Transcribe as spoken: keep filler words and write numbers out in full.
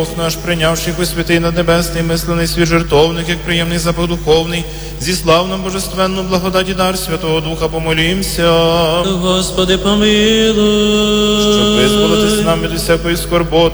Бог наш, прийнявши у святий над небесний, мислений свій жертовник, як приємний запах духовний, зі славним божественну благодаті дар Святого Духа помолімся. Господи, помилуй. Щоб визволитися нам від усякої скорботи,